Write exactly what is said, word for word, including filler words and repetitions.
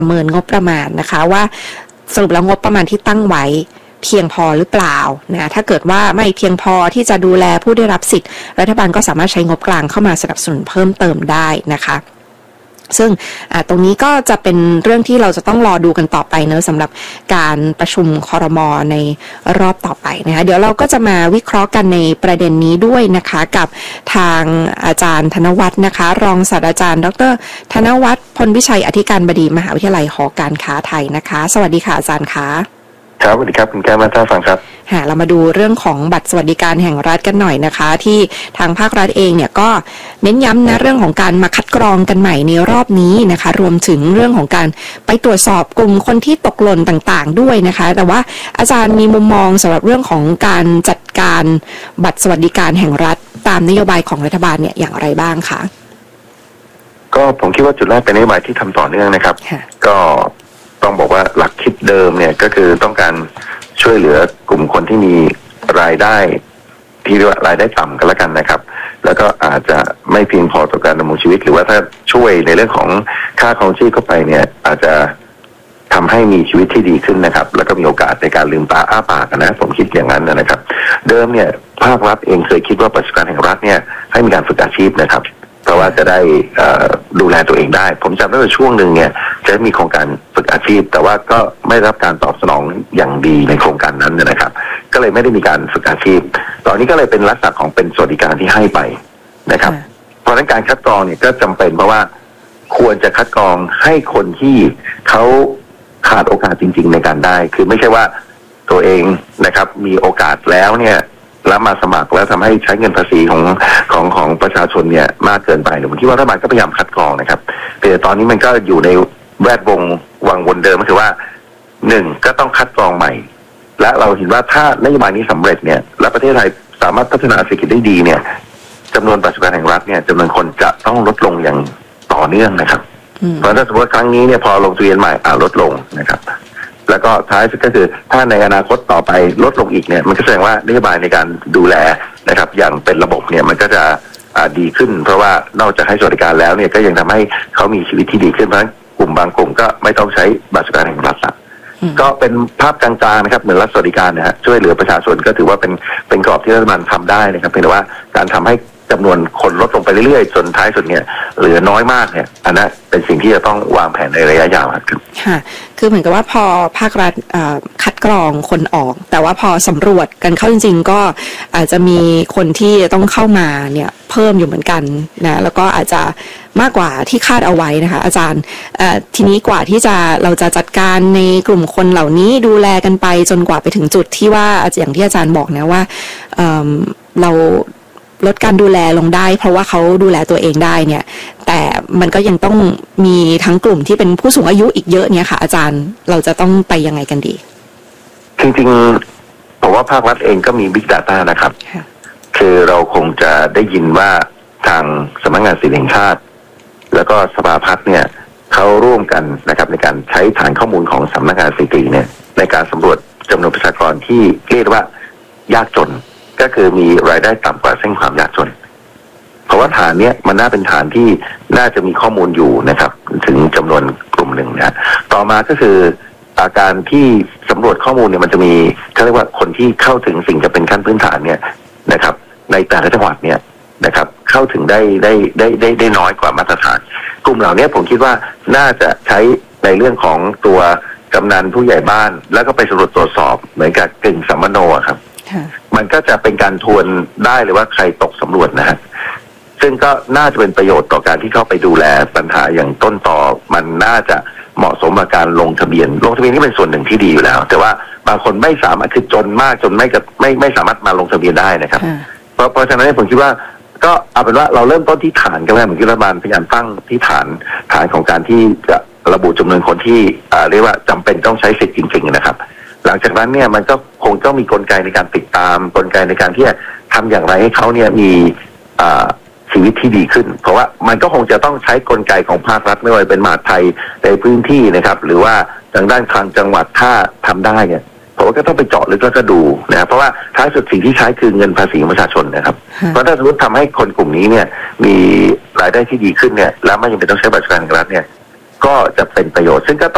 ประเมินงบประมาณนะคะว่าสรุปแล้วงบประมาณที่ตั้งไว้เพียงพอหรือเปล่านะถ้าเกิดว่าไม่เพียงพอที่จะดูแลผู้ได้รับสิทธิ์รัฐบาลก็สามารถใช้งบกลางเข้ามาสนับสนุนเพิ่มเติมได้นะคะซึ่งตรงนี้ก็จะเป็นเรื่องที่เราจะต้องรอดูกันต่อไปเนอะสำหรับการประชุมครม.ในรอบต่อไปนะคะเดี๋ยวเราก็จะมาวิเคราะห์กันในประเด็นนี้ด้วยนะคะกับทางอาจารย์ธนวัฒน์นะคะรองศาสตราจารย์ดร.ธนวัฒน์พลวิชัยอธิการบดีมหาวิทยาลัยหอการค้าไทยนะคะสวัสดีค่ะอาจารย์คะครับสวัสดีครับคุณแก้วมาท่านฟังครับค่ะเรามาดูเรื่องของบัตรสวัสดิการแห่งรัฐกันหน่อยนะคะที่ทางภาครัฐเองเนี่ยก็เน้นย้ำนะเรื่องของการมาคัดกรองกันใหม่ในรอบนี้นะคะรวมถึงเรื่องของการไปตรวจสอบกลุ่มคนที่ตกหล่นต่างๆด้วยนะคะแต่ว่าอาจารย์มีมุมมองสำหรับเรื่องของการจัดการบัตรสวัสดิการแห่งรัฐตามนโยบายของรัฐบาลเนี่ยอย่างไรบ้างคะก็ผมคิดว่าจุดแรกเป็นนโยบายที่ทำต่อเนื่องนะครับก็ต้องบอกว่าหลักคิดเดิมเนี่ยก็คือต้องการช่วยเหลือกลุ่มคนที่มีรายได้ที่เรียกว่ารายได้ต่ำกันแล้วกันนะครับแล้วก็อาจจะไม่เพียงพอต่อการดำรงชีวิตหรือว่าถ้าช่วยในเรื่องของค่าครองชีพเข้าไปเนี่ยอาจจะทำให้มีชีวิตที่ดีขึ้นนะครับแล้วก็มีโอกาสในการลืมตาอ้าปากนะผมคิดอย่างนั้นนะครับเดิมเนี่ยภาครัฐเองเคยคิดว่าบัตรสวัสดิการแห่งรัฐเนี่ยให้มีการฝึกอาชีพนะครับเพราะว่าจะได้ดูแลตัวเองได้ผมจำได้ว่าช่วงหนึ่งเนี่ยจะมีโครงการฝึกอาชีพแต่ว่าก็ไม่รับการตอบสนองอย่างดีในโครงการนั้นนะครับก็เลยไม่ได้มีการฝึกอาชีพตอนนี้ก็เลยเป็นลักษณะของเป็นสวัสดิการที่ให้ไปนะครับเพราะฉะนั้นการคัดกรองเนี่ยก็จำเป็นเพราะว่าควรจะคัดกรองให้คนที่เขาขาดโอกาสจริงๆในการได้คือไม่ใช่ว่าตัวเองนะครับมีโอกาสแล้วเนี่ยแล้วมาสมัครแล้วทำให้ใช้เงินภาษีของของของประชาชนเนี่ยมากเกินไปผมคิดว่ารัฐบาลก็พยายามคัดกรองนะครับแต่ตอนนี้มันก็อยู่ในแวดวงวังวนเดิมก็คือว่าหนึ่งก็ต้องคัดกรองใหม่และเราเห็นว่าถ้านโยบายนี้สำเร็จเนี่ยและประเทศไทยสามารถพัฒนาเศรษฐกิจได้ดีเนี่ยจำนวนบัตรสวัสดิการแห่งรัฐเนี่ยจำนวนคนจะต้องลดลงอย่างต่อเนื่องนะครับเพราะถ้าสมมติว่าครั้งนี้เนี่ยพอลงทะเบียนใหม่อ่าลดลงนะครับแล้วก็ท้ายสุดก็คือถ้าในอนาคตต่อไปลดลงอีกเนี่ยมันก็แสดงว่านโยบายในการดูแลนะครับอย่างเป็นระบบเนี่ยมันก็จะดีขึ้นเพราะว่านอกจากให้สวัสดิการแล้วเนี่ยก็ยังทำให้เขามีชีวิตที่ดีขึ้นเพราะฉะนั้นกลุ่มบางกลุ่มก็ไม่ต้องใช้บัตรสวัสดิการแห่งรัฐละก็เป็นภาพกลางๆนะครับเหมือนรัฐสวัสดิการนะฮะช่วยเหลือประชาชนก็ถือว่าเป็นเป็นกรอบที่รัฐบาลทำได้นะครับเพียงแต่ว่าการทำให้จำนวนคนลดลงไปเรื่อยๆจนท้ายสุดเนี่ยเหลือน้อยมากเนี่ยอันนั้นเป็นสิ่งที่จะต้องวางแผนในระยะยาวครับค่ะคือเหมือนกับว่าพอภาครัฐคัดกรองคนออกแต่ว่าพอสำรวจกันเข้าจริงๆก็อาจจะมีคนที่ต้องเข้ามาเนี่ยเพิ่มอยู่เหมือนกันนะแล้วก็อาจจะมากกว่าที่คาดเอาไว้นะคะอาจารย์ทีนี้กว่าที่จะเราจะจัดการในกลุ่มคนเหล่านี้ดูแลกันไปจนกว่าไปถึงจุดที่ว่าอย่างที่อาจารย์บอกนะว่า เ, เราลดการดูแลลงได้เพราะว่าเขาดูแลตัวเองได้เนี่ยแต่มันก็ยังต้องมีทั้งกลุ่มที่เป็นผู้สูงอายุอีกเยอะเนี่ยค่ะอาจารย์เราจะต้องไปยังไงกันดีจริงๆผมว่าภาครัฐเองก็มี Big Data นะครับคือเราคงจะได้ยินว่าทางสำนักงานสถิติแห่งชาติแล้วก็สภาพัฒน์เนี่ยเขาร่วมกันนะครับในการใช้ฐานข้อมูลของสำนักงานสถิติเนี่ยในการสำรวจจำนวนประชากรที่เรียกว่ายากจนก็คือมีรายได้ต่ำกว่าเส้นความยากจนเพราะว่าฐานเนี้ยมันน่าเป็นฐานที่น่าจะมีข้อมูลอยู่นะครับถึงจำนวนกลุ่มหนึ่งนะต่อมาก็คืออาการที่สำรวจข้อมูลเนี่ยมันจะมีเขาเรียกว่าคนที่เข้าถึงสิ่งจะเป็นขั้นพื้นฐานเนี่ยนะครับในแต่ละจังหวัดเนี่ยนะครับเข้าถึงได้ได้ได้ได้ได้น้อยกว่ามาตรฐานกลุ่มเหล่านี้ผมคิดว่าน่าจะใช้ในเรื่องของตัวกำนันผู้ใหญ่บ้านแล้วก็ไปสำรวจตรวจสอบเหมือนกับกึ่งสัมมโนครับมันก็จะเป็นการทวนได้เลยว่าใครตกสำรวจนะฮะซึ่งก็น่าจะเป็นประโยชน์ต่อการที่เข้าไปดูแลปัญหาอย่างต้นตอมันน่าจะเหมาะสมกับการลงทะเบียนลงทะเบียนนี่เป็นส่วนหนึ่งที่ดีอยู่แล้วแต่ว่าบางคนไม่สามารถคือจนมากจนไม่ไม่ไม่สามารถมาลงทะเบียนได้นะครับเพราะเพราะฉะนั้นผมคิดว่าก็เอาเป็นว่าเราเริ่มต้นที่ฐานกันแล้วเหมือนที่รัฐบาลพยายามตั้งที่ฐานฐานของการที่จะระบุจำนวนคนที่เรียกว่าจำเป็นต้องใช้สิทธิ์จริงๆนะครับหลังจากนั้นเนี่ยมันก็คงต้องมีกลไกในการติดตามกลไกในการที่จะทำอย่างไรให้เขาเนี่ยมีชีวิตที่ดีขึ้นเพราะว่ามันก็คงจะต้องใช้กลไกของภาครัฐไม่ว่าเป็นมหาดไทยในพื้นที่นะครับหรือว่าทางด้านคลังจังหวัดถ้าทำได้เนี่ยผมว่าก็ต้องไปเจาะลึกแล้วก็ดูนะครับเพราะว่าท้ายสุดสิ่งที่ใช้คือเงินภาษีประชาชนนะครับเพราะถ้าสมมติทำให้คนกลุ่มนี้เนี่ยมีรายได้ที่ดีขึ้นเนี่ยแล้วไม่จำเป็นต้องใช้บัตรสวัสดิการแห่งรัฐเนี่ยก็จะเป็นประโยชน์ซึ่งก็ต้อง